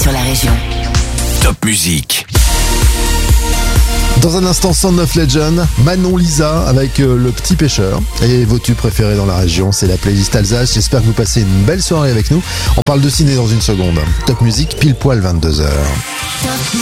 sur la région. Top Musique. Dans un instant, Sound of Legend, Manon Lisa avec Le Petit Pêcheur. Et vos tubes préférés dans la région, c'est la playlist Alsace. J'espère que vous passez une belle soirée avec nous. On parle de ciné dans une seconde. Top Musique, pile poil 22h.